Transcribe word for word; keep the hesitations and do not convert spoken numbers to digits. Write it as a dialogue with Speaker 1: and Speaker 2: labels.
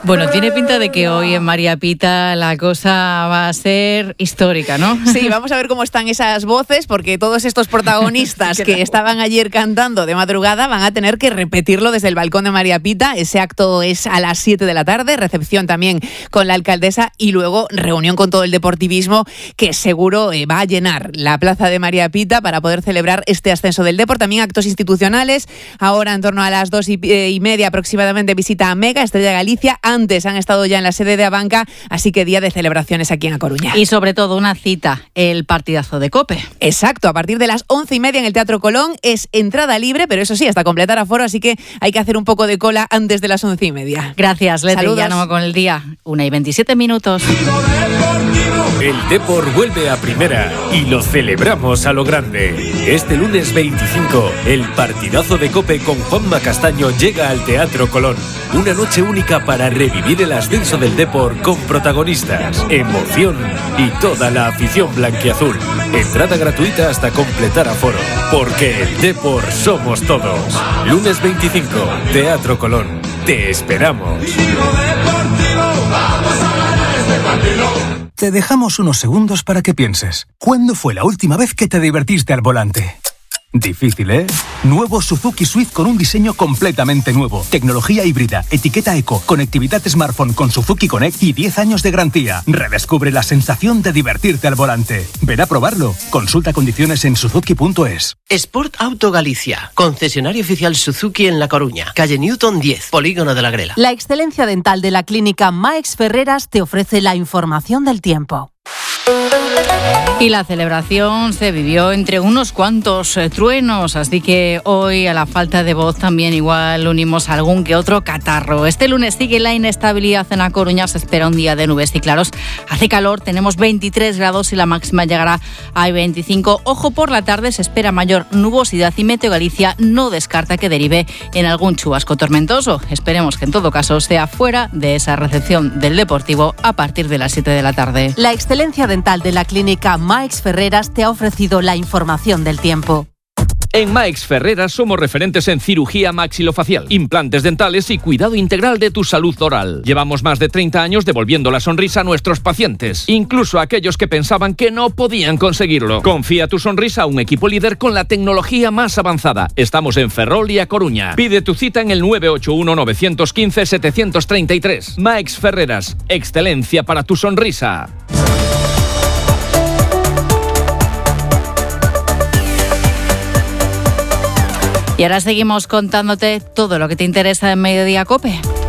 Speaker 1: Bueno, tiene pinta de que hoy en María Pita la cosa va a ser histórica, ¿no?
Speaker 2: Sí, vamos a ver cómo están esas voces, porque todos estos protagonistas que estaban ayer cantando de madrugada van a tener que repetirlo desde el balcón de María Pita. Ese acto es a las siete de la tarde, recepción también con la alcaldesa y luego reunión con todo el deportivismo que seguro eh, va a llenar la plaza de María Pita para poder celebrar este ascenso del Depor. También actos institucionales. Ahora en torno a las dos y, eh, y media aproximadamente visita a Mega, Estrella Galicia. Antes han estado ya en la sede de Abanca, así que día de celebraciones aquí en A Coruña.
Speaker 1: Y sobre todo una cita, el partidazo de COPE.
Speaker 2: Exacto, a partir de las once y media en el Teatro Colón es entrada libre, pero eso sí, hasta completar aforo, así que hay que hacer un poco de cola antes de las once y media.
Speaker 1: Gracias, Leti.
Speaker 2: Saludos.
Speaker 1: Ya no con el día. Una y veintisiete minutos.
Speaker 3: El Depor vuelve a primera y lo celebramos a lo grande. Este lunes veinticinco, el partidazo de COPE con Juanma Castaño llega al Teatro Colón. Una noche única para revivir el ascenso del Depor con protagonistas, emoción y toda la afición blanquiazul. Entrada gratuita hasta completar aforo, porque el Depor somos todos. Lunes veinticinco, Teatro Colón. Te esperamos.
Speaker 4: Te dejamos unos segundos para que pienses. ¿Cuándo fue la última vez que te divertiste al volante? Difícil, ¿eh? Nuevo Suzuki Swift con un diseño completamente nuevo. Tecnología híbrida, etiqueta eco, conectividad smartphone con Suzuki Connect y diez años de garantía. Redescubre la sensación de divertirte al volante. Ven a probarlo. Consulta condiciones en suzuki punto es.
Speaker 5: Sport Auto Galicia, concesionario oficial Suzuki en La Coruña, calle Newton diez, Polígono de la Grela.
Speaker 6: La excelencia dental de la clínica Max Ferreras te ofrece la información del tiempo.
Speaker 1: Y la celebración se vivió entre unos cuantos eh, truenos, así que hoy a la falta de voz también igual unimos algún que otro catarro. Este lunes sigue la inestabilidad en A Coruña, se espera un día de nubes y claros. Hace calor, tenemos veintitrés grados y la máxima llegará a veinticinco. Ojo, por la tarde se espera mayor nubosidad y Meteo Galicia no descarta que derive en algún chubasco tormentoso. Esperemos que en todo caso sea fuera de esa recepción del Deportivo a partir de las siete de la tarde.
Speaker 6: La excelencia dental de la clínica Max Ferreras te ha ofrecido la información del tiempo.
Speaker 7: En Max Ferreras somos referentes en cirugía maxilofacial, implantes dentales y cuidado integral de tu salud oral. Llevamos más de treinta años devolviendo la sonrisa a nuestros pacientes, incluso a aquellos que pensaban que no podían conseguirlo. Confía tu sonrisa a un equipo líder con la tecnología más avanzada. Estamos en Ferrol y A Coruña. Pide tu cita en el nueve ocho uno, nueve uno cinco, siete tres tres. Max Ferreras, excelencia para tu sonrisa.
Speaker 1: Y ahora seguimos contándote todo lo que te interesa en Mediodía COPE.